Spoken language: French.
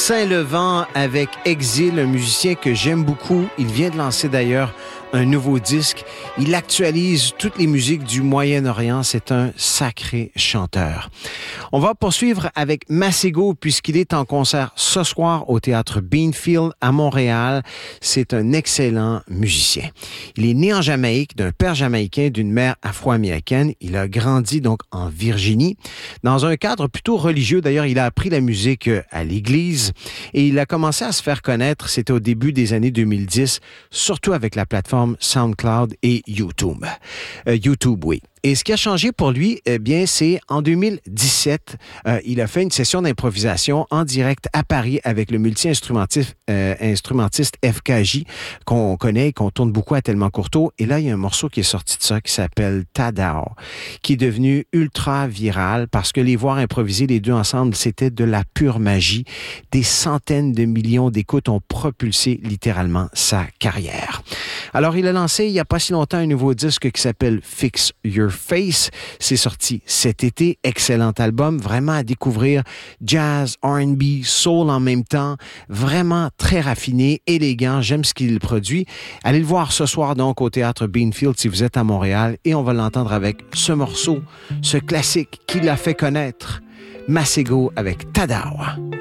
Saint-Levant avec Exil, un musicien que j'aime beaucoup. Il vient de lancer d'ailleurs un nouveau disque. Il actualise toutes les musiques du Moyen-Orient. C'est un sacré chanteur. On va poursuivre avec Masego puisqu'il est en concert ce soir au Théâtre Beanfield à Montréal. C'est un excellent musicien. Il est né en Jamaïque d'un père jamaïcain, d'une mère afro-américaine. Il a grandi donc en Virginie dans un cadre plutôt religieux. D'ailleurs, il a appris la musique à l'église et il a commencé à se faire connaître. C'était au début des années 2010, surtout avec la plateforme SoundCloud et YouTube. YouTube, oui. Et ce qui a changé pour lui, eh bien, c'est en 2017, il a fait une session d'improvisation en direct à Paris avec le multi-instrumentiste FKJ qu'on connaît et qu'on tourne beaucoup à Tellement Courteau. Et là, il y a un morceau qui est sorti de ça qui s'appelle Tadao, qui est devenu ultra viral parce que les voir improviser les deux ensemble, c'était de la pure magie. Des centaines de millions d'écoutes ont propulsé littéralement sa carrière. Alors, il a lancé il n'y a pas si longtemps un nouveau disque qui s'appelle Fix Your Face. C'est sorti cet été. Excellent album. Vraiment à découvrir. Jazz, R&B, soul en même temps. Vraiment très raffiné, élégant. J'aime ce qu'il produit. Allez le voir ce soir donc au Théâtre Beanfield si vous êtes à Montréal. Et on va l'entendre avec ce morceau, ce classique qui l'a fait connaître. Masego avec Tadao.